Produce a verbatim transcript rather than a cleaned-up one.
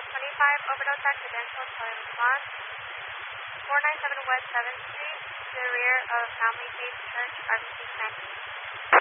twenty-five overdose accidental tele response. four ninety-seven West seventh Street, to the rear of Family Faith Church, R B C Campus.